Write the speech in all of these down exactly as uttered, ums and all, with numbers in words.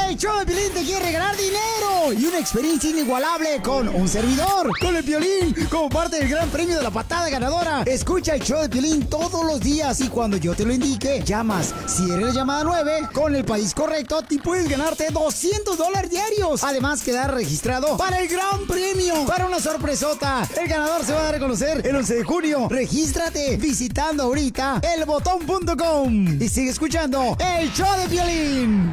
El show de Piolín te quiere regalar dinero y una experiencia inigualable con un servidor, con el Piolín, como parte del gran premio de la patada ganadora. Escucha el show de Piolín todos los días y cuando yo te lo indique, llamas. Si eres la llamada nueve, con el país correcto, y puedes ganarte doscientos dólares diarios. Además, quedar registrado para el gran premio, para una sorpresota. El ganador se va a dar a conocer el once de junio. Regístrate visitando ahorita el botón punto com y sigue escuchando el show de Piolín.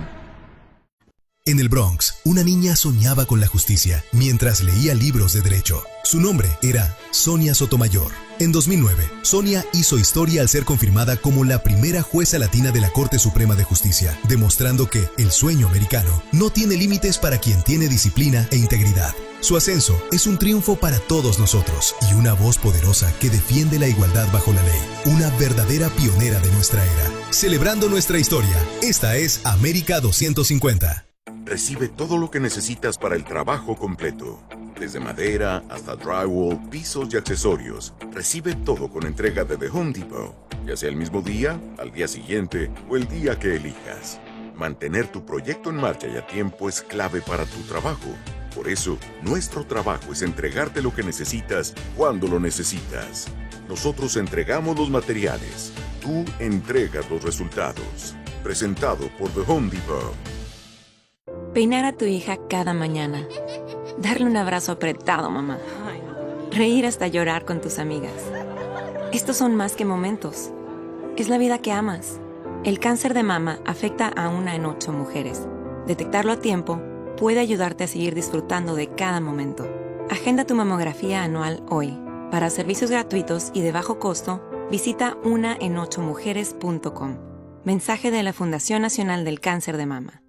En el Bronx, una niña soñaba con la justicia mientras leía libros de derecho. Su nombre era Sonia Sotomayor. En dos mil nueve, Sonia hizo historia al ser confirmada como la primera jueza latina de la Corte Suprema de Justicia, demostrando que el sueño americano no tiene límites para quien tiene disciplina e integridad. Su ascenso es un triunfo para todos nosotros y una voz poderosa que defiende la igualdad bajo la ley. Una verdadera pionera de nuestra era. Celebrando nuestra historia, esta es América doscientos cincuenta. Recibe todo lo que necesitas para el trabajo completo. Desde madera hasta drywall, pisos y accesorios. Recibe todo con entrega de The Home Depot. Ya sea el mismo día, al día siguiente o el día que elijas. Mantener tu proyecto en marcha y a tiempo es clave para tu trabajo. Por eso, nuestro trabajo es entregarte lo que necesitas cuando lo necesitas. Nosotros entregamos los materiales. Tú entregas los resultados. Presentado por The Home Depot. Peinar a tu hija cada mañana. Darle un abrazo apretado, mamá. Reír hasta llorar con tus amigas. Estos son más que momentos. Es la vida que amas. El cáncer de mama afecta a una en ocho mujeres. Detectarlo a tiempo puede ayudarte a seguir disfrutando de cada momento. Agenda tu mamografía anual hoy. Para servicios gratuitos y de bajo costo, visita una en ocho mujeres punto com. Mensaje de la Fundación Nacional del Cáncer de Mama.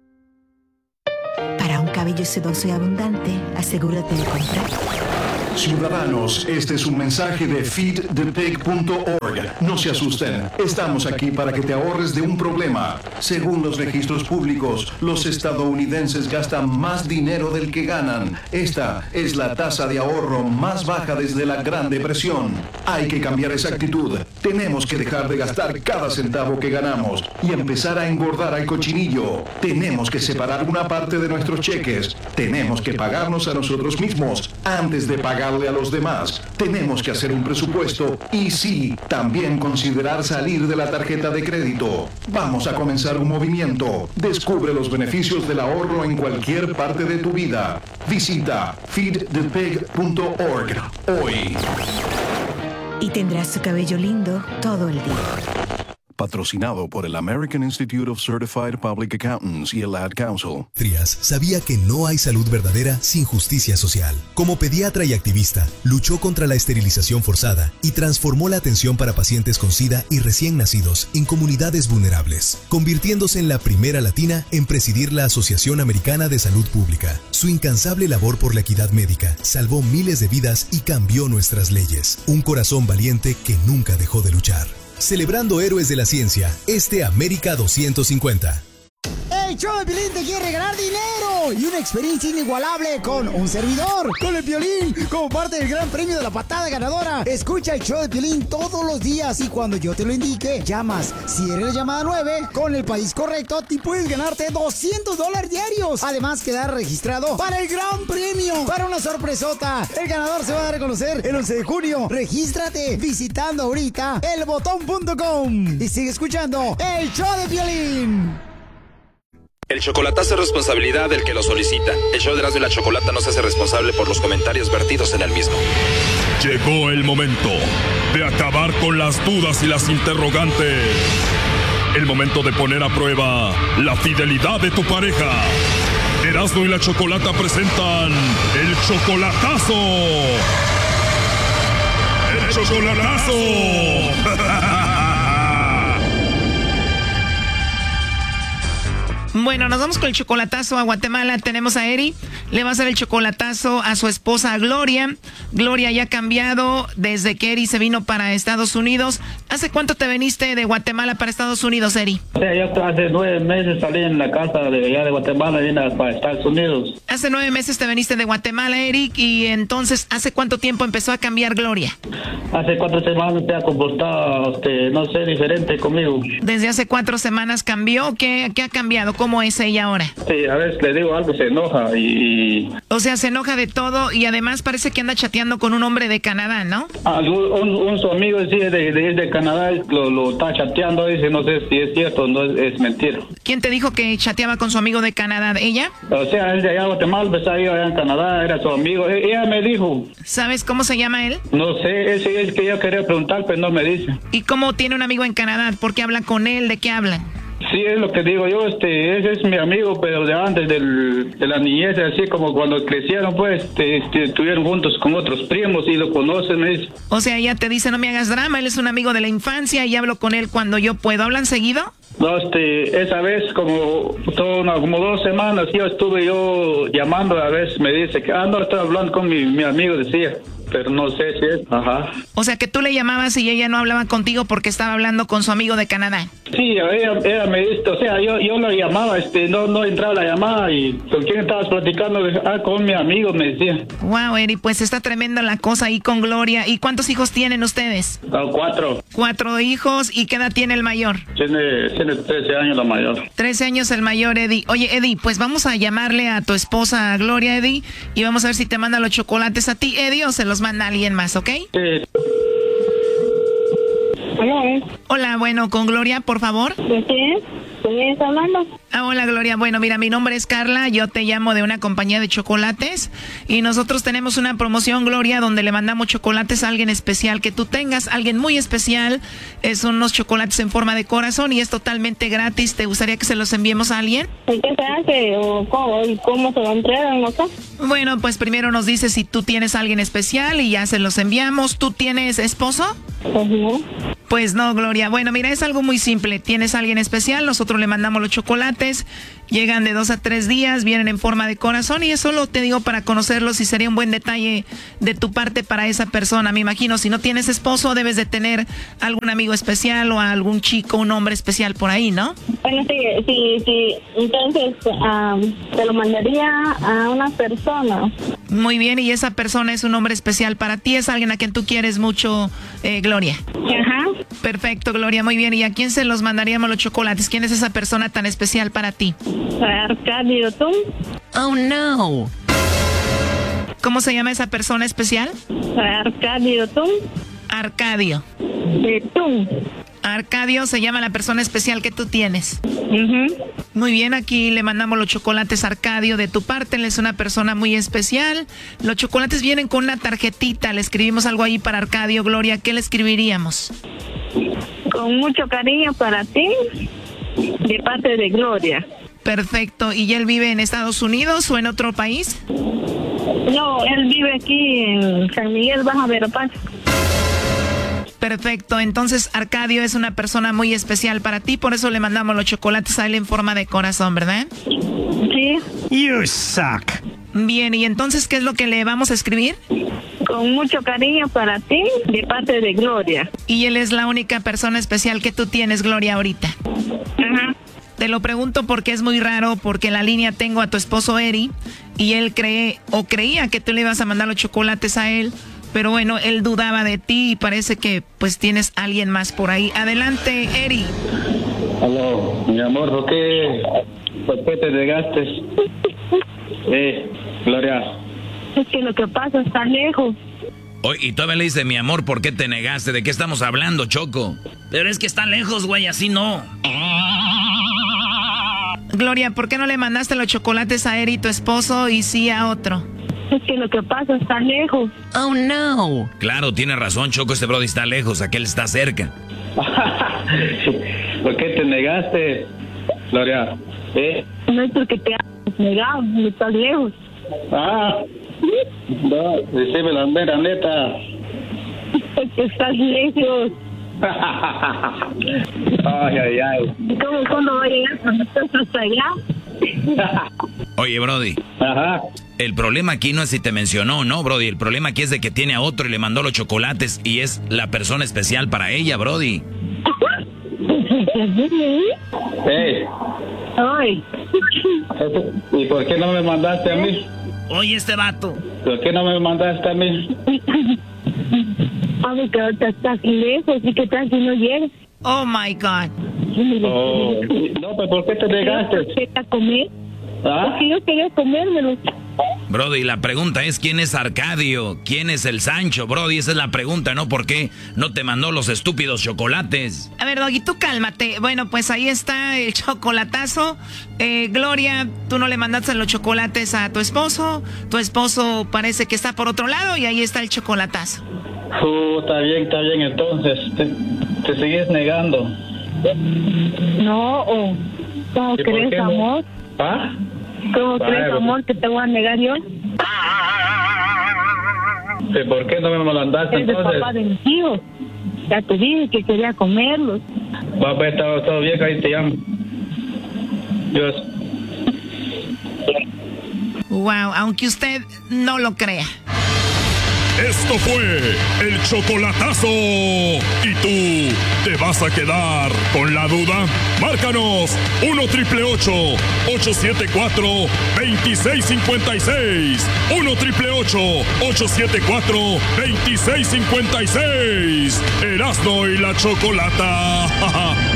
Para un cabello sedoso y abundante, asegúrate de comprar. Ciudadanos, este es un mensaje de feed the pig punto org. No se asusten, estamos aquí para que te ahorres de un problema. Según los registros públicos, los estadounidenses gastan más dinero del que ganan. Esta es la tasa de ahorro más baja desde la Gran Depresión. Hay que cambiar esa actitud. Tenemos que dejar de gastar cada centavo que ganamos y empezar a engordar al cochinillo. Tenemos que separar una parte de nuestros cheques. Tenemos que pagarnos a nosotros mismos antes de pagar a los demás. Tenemos que hacer un presupuesto y sí, también considerar salir de la tarjeta de crédito. Vamos a comenzar un movimiento. Descubre los beneficios del ahorro en cualquier parte de tu vida. Visita feed the pig punto org hoy. Y tendrás tu cabello lindo todo el día. Patrocinado por el American Institute of Certified Public Accountants y el Ad Council. Trias sabía que no hay salud verdadera sin justicia social. Como pediatra y activista, luchó contra la esterilización forzada y transformó la atención para pacientes con SIDA y recién nacidos en comunidades vulnerables, convirtiéndose en la primera latina en presidir la Asociación Americana de Salud Pública. Su incansable labor por la equidad médica salvó miles de vidas y cambió nuestras leyes. Un corazón valiente que nunca dejó de luchar. Celebrando héroes de la ciencia, este América doscientos cincuenta. El show de Piolín te quiere regalar dinero y una experiencia inigualable con un servidor, con el Piolín, como parte del gran premio de la patada ganadora. Escucha el show de Piolín todos los días y cuando yo te lo indique, llamas. Si eres la llamada nueve, con el país correcto, y puedes ganarte doscientos dólares diarios. Además, quedar registrado para el gran premio, para una sorpresota. El ganador se va a dar a conocer el once de junio. Regístrate visitando ahorita el botón punto com y sigue escuchando el show de Piolín. El chocolatazo es responsabilidad del que lo solicita. El show de Erasmo y la Chocolata no se hace responsable por los comentarios vertidos en el mismo. Llegó el momento de acabar con las dudas y las interrogantes. El momento de poner a prueba la fidelidad de tu pareja. Erasmo y la Chocolata presentan el chocolatazo. ¡El chocolatazo! Bueno, nos vamos con el chocolatazo a Guatemala. Tenemos a Eri. Le va a hacer el chocolatazo a su esposa Gloria. Gloria ya ha cambiado desde que Eri se vino para Estados Unidos. ¿Hace cuánto te viniste de Guatemala para Estados Unidos, Eri? O sea, yo hace nueve meses salí en la casa de allá de Guatemala y vine para Estados Unidos. Hace nueve meses te viniste de Guatemala, Eric, y entonces, ¿hace cuánto tiempo empezó a cambiar Gloria? Hace cuatro semanas te ha comportado, este, no sé, diferente conmigo. ¿Desde hace cuatro semanas cambió? ¿Qué, qué ha cambiado? cómo es ella ahora? Sí, a veces le digo algo, se enoja y... O sea, se enoja de todo y además parece que anda chateando con un hombre de Canadá, ¿no? Ah, un, un su amigo sí, de, de, de Canadá lo, lo está chateando, dice, no sé si es cierto o no es, es mentira. ¿Quién te dijo que chateaba con su amigo de Canadá? ¿Ella? O sea, él de allá de Guatemala, pues ahí allá en Canadá, era su amigo. E- ella me dijo. ¿Sabes cómo se llama él? No sé, ese es que yo quería preguntar, pero no me dice. ¿Y cómo tiene un amigo en Canadá? ¿Por qué habla con él? ¿De qué hablan? Sí, es lo que digo yo, este, ese es mi amigo, pero de antes del, de la niñez, así como cuando crecieron, pues, este, este, estuvieron juntos con otros primos y lo conocen, me dice. O sea, ella te dice, no me hagas drama, él es un amigo de la infancia y hablo con él cuando yo puedo. ¿Hablan seguido? No, este, esa vez, como, todo una, como dos semanas, yo estuve yo llamando, a veces me dice que, ah, no, estoy hablando con mi, mi amigo, decía. Pero no sé si es, ajá. O sea, que tú le llamabas y ella no hablaba contigo porque estaba hablando con su amigo de Canadá. Sí, ella, ella me dice, o sea, yo, yo la llamaba, este, no, no entraba la llamada y ¿con quién estabas platicando? Ah, con mi amigo, me decía. Wow, Eri, pues está tremenda la cosa ahí con Gloria. ¿Y cuántos hijos tienen ustedes? Ah, cuatro. Cuatro hijos. ¿Y qué edad tiene el mayor? Tiene, tiene trece años la mayor. trece años el mayor, Eddie. Oye, Eddie, pues vamos a llamarle a tu esposa Gloria, Eddie, y vamos a ver si te manda los chocolates a ti, Eddie, o se los manda a alguien más, ¿ok? Sí. Hola. Hola, bueno, con Gloria, por favor. ¿De qué? ¿Quién está hablando? Ah, hola, Gloria. Bueno, mira, mi nombre es Carla, yo te llamo de una compañía de chocolates y nosotros tenemos una promoción, Gloria, donde le mandamos chocolates a alguien especial que tú tengas, alguien muy especial. Eh, son unos chocolates en forma de corazón y es totalmente gratis. ¿Te gustaría que se los enviemos a alguien? ¿Y qué se hace o cómo, cómo se lo entregan acá? Bueno, pues primero nos dices si tú tienes a alguien especial y ya se los enviamos. ¿Tú tienes esposo? Pues no. Pues no, Gloria. Bueno, mira, es algo muy simple. Tienes a alguien especial, nosotros le mandamos los chocolates, llegan de dos a tres días, vienen en forma de corazón y eso lo te digo para conocerlos y sería un buen detalle de tu parte para esa persona. Me imagino, si no tienes esposo, debes de tener algún amigo especial o algún chico, un hombre especial por ahí, ¿no? Bueno, sí, sí, sí. Entonces, um, te lo mandaría a una persona. Muy bien, y esa persona es un hombre especial para ti, es alguien a quien tú quieres mucho, eh, Gloria. Ajá. Perfecto, Gloria, muy bien. ¿Y a quién se los mandaríamos los chocolates? ¿Quién es esa persona tan especial para ti? Arcadio, ¿tú? Oh, no. ¿Cómo se llama esa persona especial? Arcadio, ¿tú? Arcadio. De tú. Arcadio se llama la persona especial que tú tienes. Uh-huh. Muy bien, aquí le mandamos los chocolates a Arcadio de tu parte. Él es una persona muy especial. Los chocolates vienen con una tarjetita. Le escribimos algo ahí para Arcadio. Gloria, ¿qué le escribiríamos? Con mucho cariño para ti, de parte de Gloria. Perfecto. ¿Y él vive en Estados Unidos o en otro país? No, él vive aquí en San Miguel, Baja Verapaz. Perfecto, entonces Arcadio es una persona muy especial para ti, por eso le mandamos los chocolates a él en forma de corazón, ¿verdad? Sí. You suck. Bien, ¿y entonces qué es lo que le vamos a escribir? Con mucho cariño para ti, de parte de Gloria. Y él es la única persona especial que tú tienes, Gloria, ahorita. Ajá. Te lo pregunto porque es muy raro, porque en la línea tengo a tu esposo Eri, y él cree, o creía que tú le ibas a mandar los chocolates a él, pero bueno, él dudaba de ti y parece que pues tienes a alguien más por ahí. Adelante, Eri. Aló, mi amor, ¿por qué, por qué te negaste? Eh, Gloria. Es que lo que pasa está lejos. Oye, y todavía le dice, mi amor, ¿por qué te negaste? ¿De qué estamos hablando, Choco? Pero es que está lejos, güey, así no. Gloria, ¿por qué no le mandaste los chocolates a Eri, tu esposo, y sí a otro? Es que lo que pasa está lejos. Oh, no. Claro, tiene razón, Choco, este brody está lejos, aquel está cerca. ¿Por qué te negaste, Gloria? ¿Eh? No es porque te has negado, no estás lejos. Ah, no, decime la mera neta. Porque estás lejos. Ay, ay, ay. ¿Cómo, cuándo va a llegar cuando estás hasta allá? Oye, brody. Ajá. El problema aquí no es si te mencionó o no, brody. El problema aquí es de que tiene a otro y le mandó los chocolates y es la persona especial para ella, brody. Hey. Ay. ¿Y por qué no me mandaste a mí? Oye, este vato. ¿Por qué no me mandaste a mí? A ver, que ahorita estás lejos y que tal si no llegas. Oh, my God. Oh, no, pero ¿por qué te negaste? ¿A comer? ¿Ah? Porque yo quería comérmelo. Brody, la pregunta es ¿quién es Arcadio? ¿Quién es el Sancho? Brody, esa es la pregunta, ¿no? ¿Por qué no te mandó los estúpidos chocolates? A ver, Doggy, tú cálmate. Bueno, pues ahí está el chocolatazo. Eh, Gloria, tú no le mandaste los chocolates a tu esposo. Tu esposo parece que está por otro lado y ahí está el chocolatazo. Uh, está bien, está bien, entonces. Te, te sigues negando. No, oh, ¿cómo crees, no? amor? ¿Ah? ¿Cómo Vale, crees, amor, que te voy a negar yo? ¿Y por qué no me mandaste Es el entonces? papá de mis hijos. Ya te dije que quería comerlos. Va, pues, todo, todo bien, ahí te llamo. Dios. Wow, aunque usted no lo crea. Esto fue el chocolatazo. ¿Y tú te vas a quedar con la duda? Márcanos uno triple ocho, ocho siete cuatro, dos seis cinco seis. uno triple ocho, ocho siete cuatro, dos seis cinco seis. Erasmo y la Chocolata.